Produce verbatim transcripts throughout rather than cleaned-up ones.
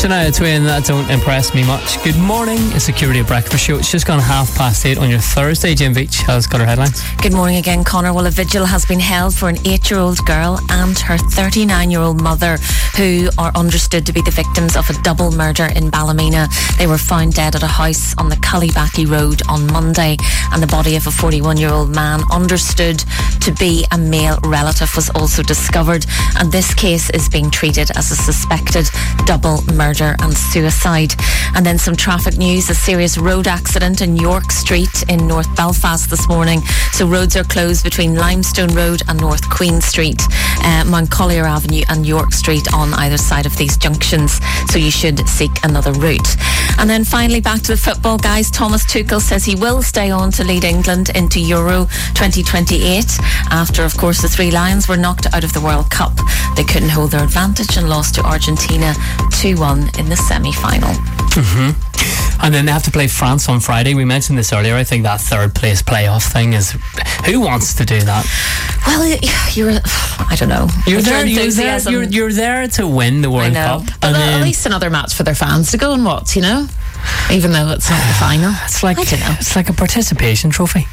Shania Twain, that don't impress me much. Good morning, it's Security Breakfast Show. It's just gone half past eight on your Thursday. Jim Veach has got our headlines. Good morning again, Connor. Well, a vigil has been held for an eight-year-old girl and her thirty-nine-year-old mother, who are understood to be the victims of a double murder in Ballymena. They were found dead at a house on the Cullibackie Road on Monday, and the body of a forty-one-year-old man, understood to be a male relative, was also discovered. And this case is being treated as a suspected double murder and suicide. And then some traffic news. A serious road accident in York Street in North Belfast this morning. So roads are closed between Limestone Road and North Queen Street, uh, Mount Collier Avenue and York Street on either side of these junctions. So you should seek another route. And then finally, back to the football, guys. Thomas Tuchel says he will stay on to lead England into Euro twenty twenty-eight after, of course, the Three Lions were knocked out of the World Cup. They couldn't hold their advantage and lost to Argentina two one in the semi-final. Mm-hmm. And then they have to play France on Friday. We mentioned this earlier. I think that third place playoff thing is... Who wants to do that? Well, you're... I don't know. You're there, you're, there, you're, you're there to win the World Cup. But and then, at least another match for their fans to go and watch, you know? Even though it's not the final. It's like, I don't know. It's like a participation trophy.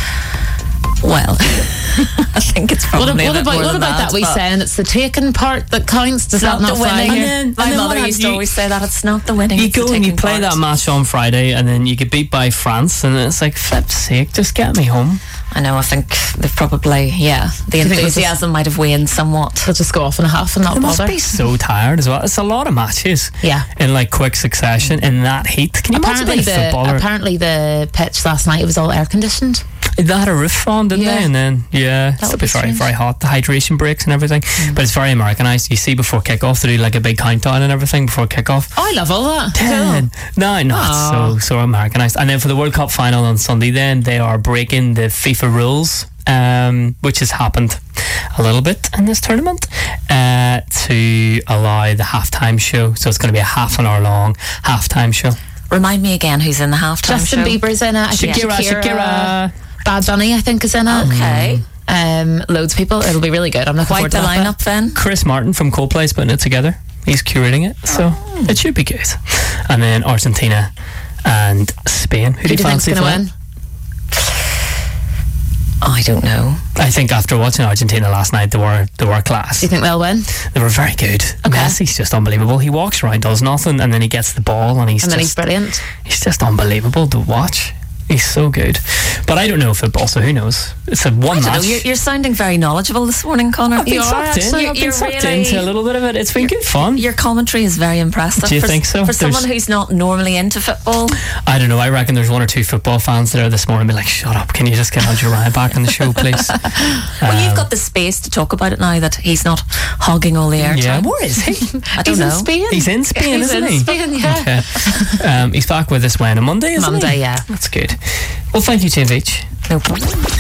Well, I think it's probably what, a what bit about more what than about that, that we saying it's the taken part that counts? Does that not the fly winning? here? And then, My and then mother what used you, to always say that it's not the winning. You it's go the and you taking play part. that match on Friday, and then you get beat by France, and it's like, flip's sake, just get me home. I know. I think they've probably, yeah, the enthusiasm might have waned somewhat. They'll just go off in a half and not They bother. must be so tired as well. It's a lot of matches. Yeah. In like quick succession in that heat. Can you Apparently imagine being a the footballer? apparently the pitch last night, it was all air conditioned. They had a roof on, didn't Yeah. they? And then, yeah, That it'll would be be very, strange. very hot. The hydration breaks and everything. Mm. But it's very Americanized. You see before kickoff, they do like a big countdown and everything before kickoff. Oh, I love all that. Ten. No, no, it's Aw. so, so Americanized. And then for the World Cup final on Sunday, then they are breaking the FIFA rules, um, which has happened a little bit in this tournament, uh, to allow the halftime show. So it's going to be a half an hour long halftime show. Remind me again who's in the halftime Justin show. Bieber's in it. I think Shakira, Shakira, Shakira. Bad Bunny, I think, is in it. Okay. Um, loads of people. It'll be really good. I'm looking Quite forward the to that. lineup then. Chris Martin from Coldplay's putting it together. He's curating it, so Oh. it should be good. And then Argentina and Spain. Who, Who do you do you think's fancy going to for win? I don't know. I think after watching Argentina last night, they were they were class. Do you think they'll win? They were very good. Okay. Messi's just unbelievable. He walks around, does nothing, and then he gets the ball, and he's And then he's just brilliant. he's just unbelievable to watch. He's so good. But I don't know football, so who knows? It's a one I don't match. know. You're, you're sounding very knowledgeable this morning, Connor. I've been You are sucked in. actually. I've been You're sucked really- into a little bit of it. It's been good fun. Your commentary is very impressive. Do you for, think so? For There's- someone who's not normally into football. I don't know. I reckon there's one or two football fans there this morning be like, shut up, can you just get Andrew Ryan back on the show, please? Well, Um, you've got the space to talk about it now that he's not hogging all the airtime. Yeah, where is he? I don't He's know. in Spain. He's in Spain, He's isn't in he? Spain, yeah. Okay. Um, he's back with us when? On Monday, isn't he? Monday, yeah. That's good. Well, thank you, Jim Veach. No problem.